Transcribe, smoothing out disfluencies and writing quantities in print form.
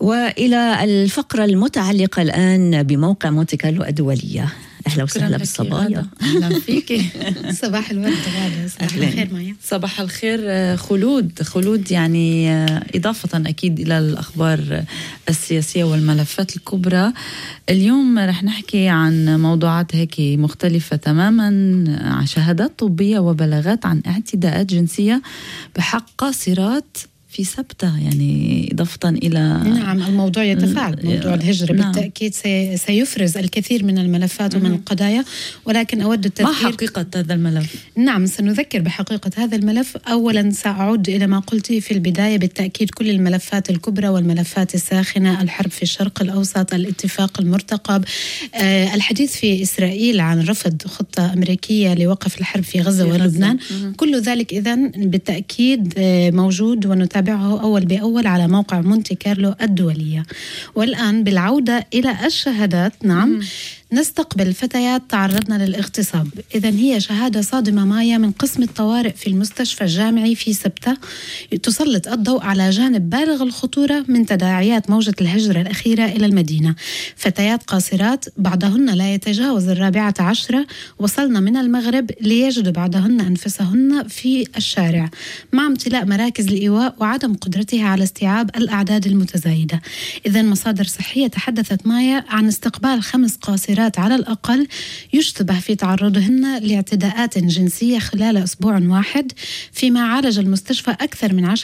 وإلى الفقرة المتعلقة الآن بموقع مونتي كارلو الدولية. أهلا وسهلا بالصبايا. أهلا فيكي. صباح الورد غادة. صباح الخير مايا. صباح الخير خلود يعني إضافة أكيد إلى الأخبار السياسية والملفات الكبرى. اليوم رح نحكي عن موضوعات هيك مختلفة تماما، عن شهادات طبية وبلاغات عن اعتداءات جنسية بحق قاصرات في سبتة، يعني إضافة إلى نعم الموضوع يتفاعل. موضوع الهجرة بالتأكيد سيفرز الكثير من الملفات ومن القضايا، ولكن أود التذكير. ما حقيقة هذا الملف؟ نعم سنذكر بحقيقة هذا الملف. أولا سأعود إلى ما قلت في البداية، بالتأكيد كل الملفات الكبرى والملفات الساخنة، الحرب في الشرق الأوسط، الاتفاق المرتقب، الحديث في إسرائيل عن رفض خطة أمريكية لوقف الحرب في غزة ولبنان، كل ذلك إذن بالتأكيد موجود ونتابعه أول بأول على موقع مونتي كارلو الدولية. والآن بالعودة إلى الشهادات، نعم نستقبل فتيات تعرضنا للاغتصاب. إذن هي شهادة صادمة مايا من قسم الطوارئ في المستشفى الجامعي في سبتة، تسلط الضوء على جانب بالغ الخطورة من تداعيات موجة الهجرة الأخيرة إلى المدينة. فتيات قاصرات بعضهن لا يتجاوز 14 وصلن من المغرب ليجدوا بعضهن أنفسهن في الشارع مع امتلاء مراكز الإيواء وعدم قدرتها على استيعاب الأعداد المتزايدة. إذن مصادر صحية تحدثت مايا عن استقبال 5 قاصرات على الأقل يشتبه في تعرضهن لاعتداءات جنسية خلال أسبوع واحد، فيما عالج المستشفى أكثر من 10